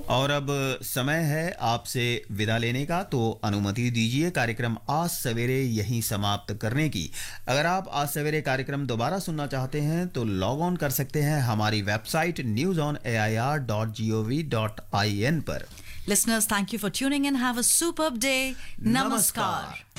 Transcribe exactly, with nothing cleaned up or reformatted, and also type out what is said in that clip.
और अब समय है आपसे विदा लेने का, तो अनुमति दीजिए कार्यक्रम आज सवेरे यहीं समाप्त करने की। अगर आप आज सवेरे कार्यक्रम दोबारा सुनना चाहते हैं तो लॉग ऑन कर सकते हैं हमारी website news on A I R dot G O V dot I N पर। Listeners, thank you for tuning in. Have a superb day. Namaskar.